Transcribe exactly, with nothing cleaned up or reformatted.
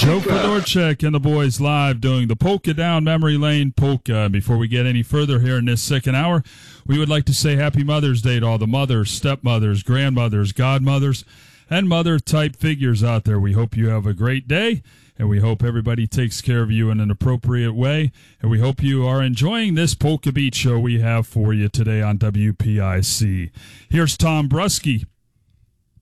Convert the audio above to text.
Joe Fedorchak and the boys live doing the Polka Down Memory Lane Polka. Before we get any further here in this second hour, we would like to say Happy Mother's Day to all the mothers, stepmothers, grandmothers, godmothers, and mother-type figures out there. We hope you have a great day, and we hope everybody takes care of you in an appropriate way, and we hope you are enjoying this Polka Beat show we have for you today on W P I C. Here's Tom Brusky